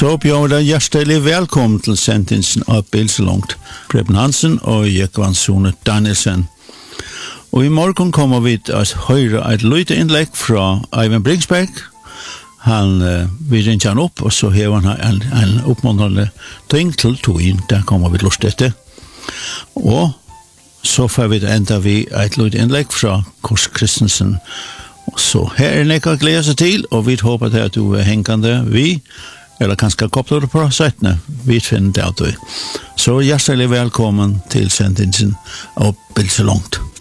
Så bjør det hjertelig velkommen til sendingen av Bilselongt, Preben Hansen og Jekvan Sune Danielsen. Og i morgen kommer vi til å høre et lite innlegg fra Eivind Bringsberg. Vi ringer han opp, og så hever han en oppmånende ting til togen. Der kommer vi til å støtte. Og så får vi enda vi et lite innlegg fra Kors Kristensen. Så her er nekka glede seg til, og vi håper at du er hengende eller kanskje koppler du på settene. Vi finner det av du. Så hjertelig velkommen til sendingen av Bilselongt.